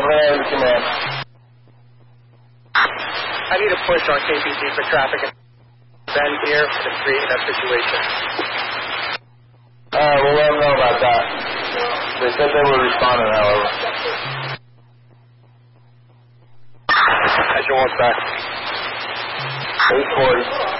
there in command. I need a push on KPC for traffic and Ben here to create that situation. Alright, we'll let them know about that. They said they were responding, however. As you want back. 840.